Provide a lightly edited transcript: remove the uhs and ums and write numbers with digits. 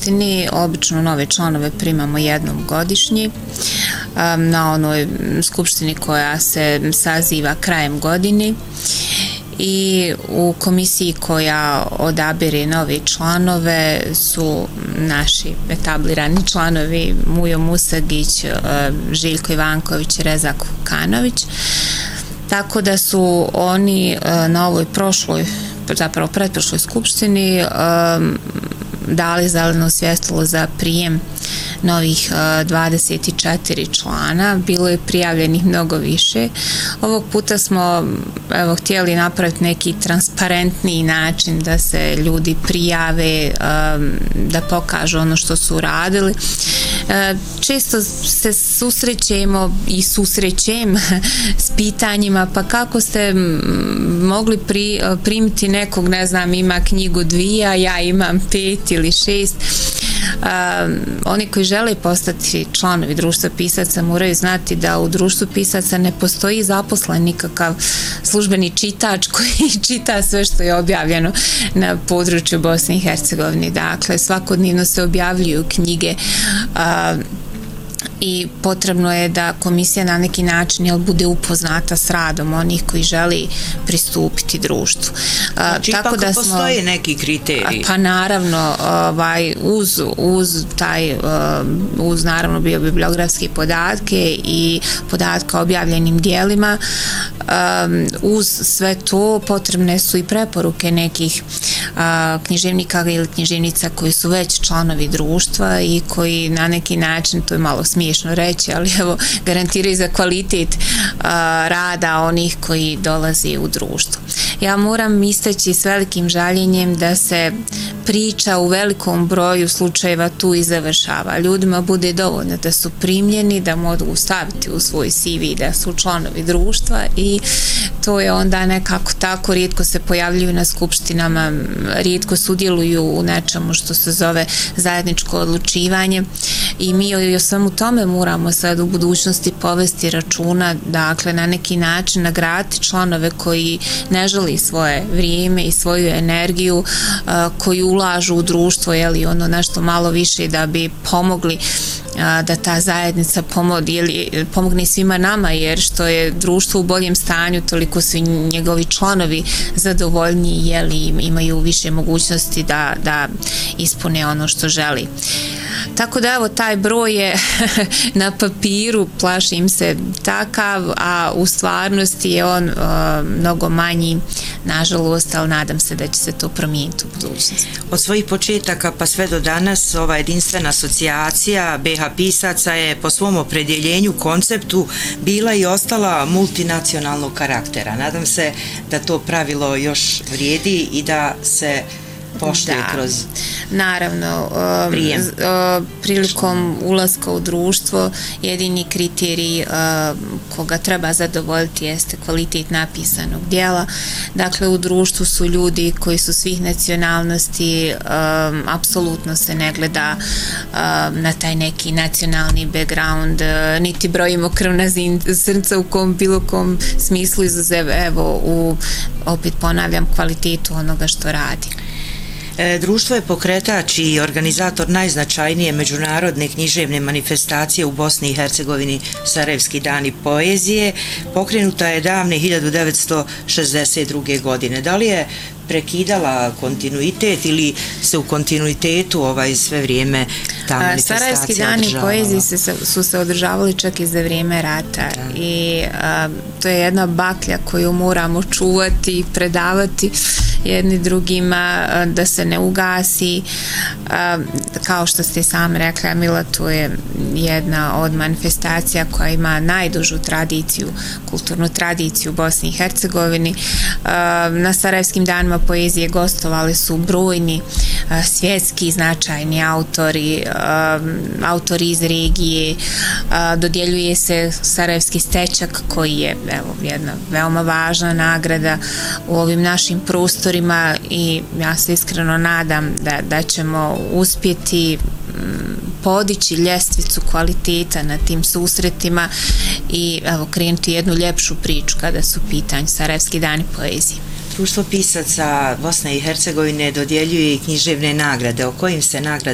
skupštini. Obično nove članove primamo jednom godišnji na onoj skupštini koja se saziva krajem godine. I u komisiji koja odabire nove članove su naši etablirani članovi Mujo Musagić, Željko Ivanković, Rezak Vukanović. Tako da su oni na ovoj pretprošloj skupštini dali zeleno svjetlo za prijem novih 24 člana. Bilo je prijavljenih mnogo više. Ovog puta smo htjeli napraviti neki transparentniji način da se ljudi prijave, da pokažu ono što su radili. Često se susrećemo i susrećem s pitanjima, pa kako ste mogli primiti nekog, ne znam, ima knjigu 2, a ja imam 5 ili 6. Oni koji žele postati članovi društva pisaca moraju znati da u društvu pisaca ne postoji zaposlen nikakav službeni čitač koji čita sve što je objavljeno na području Bosne i Hercegovine. Dakle, svakodnevno se objavljuju knjige i potrebno je da komisija na neki način bude upoznata s radom onih koji želi pristupiti društvu. Znači, ipak postoje neki kriteriji? Pa naravno, uz naravno bibliografske podatke i podatke o objavljenim dijelima, uz sve to potrebne su i preporuke nekih književnika ili književnica koji su već članovi društva i koji na neki način, to je malo smiješno reći, ali evo, garantiraju za kvalitet rada onih koji dolaze u društvo. Ja moram istaći s velikim žaljenjem da se priča u velikom broju slučajeva tu i završava. Ljudima bude dovoljno da su primljeni, da mogu staviti u svoj CV da su članovi društva i to je onda nekako tako, rijetko se pojavljuju na skupštinama, rijetko sudjeluju u nečemu što se zove zajedničko odlučivanje i mi o svemu tome moramo sad u budućnosti povesti računa, dakle na neki način nagraditi članove koji ne želi svoje vrijeme i svoju energiju, koji ulažu u društvo, ono nešto malo više da bi pomogli da ta zajednica pomogne svima nama, jer što je društvo u boljem stanju, toliko su njegovi članovi zadovoljniji, imaju više mogućnosti da ispune ono što želi. Tako da evo, taj broj je na papiru, plašim se, takav, a u stvarnosti je on mnogo manji, nažalost, ali nadam se da će se to promijeniti u budućnosti. Od svojih početaka pa sve do danas ova jedinstvena asocijacija BiH pisaca je po svom opredjeljenju, konceptu bila i ostala multinacionalnog karaktera. Nadam se da to pravilo još vrijedi i da se poštuje kroz naravno prilikom ulaska u društvo jedini kriterij koga treba zadovoljiti jeste kvalitet napisanog dijela. Dakle, u društvu su ljudi koji su svih nacionalnosti, apsolutno se ne gleda na taj neki nacionalni background, niti brojimo krvna srca u bilo kom smislu, izuzev opet ponavljam, kvalitetu onoga što radi. Društvo je pokretač i organizator najznačajnije međunarodne književne manifestacije u Bosni i Hercegovini, Sarajevski dani poezije. Pokrenuta je davne 1962. godine. Da li je prekidala kontinuitet ili se u kontinuitetu sve vrijeme ta manifestacija održavala? Sarajevski dani poezije su se održavali čak i za vrijeme rata i to je jedna baklja koju moramo čuvati i predavati jedni drugima da se ne ugasi. Kao što ste sam rekla, Mila, to je jedna od manifestacija koja ima najdužu tradiciju, kulturnu tradiciju u Bosni i Hercegovini. Na Sarajevskim danima poezije gostovali su brojni svjetski značajni autori iz regije. Dodjeljuje se Sarajevski stečak koji je jedna veoma važna nagrada u ovim našim prostorima i ja se iskreno nadam da ćemo uspjeti podići ljestvicu kvaliteta na tim susretima i krenuti jednu ljepšu priču kada su u pitanju Sarajevski dani poezije. Društvo pisaca Bosne i Hercegovine dodjeljuje i književne nagrade. O kojim se nagradama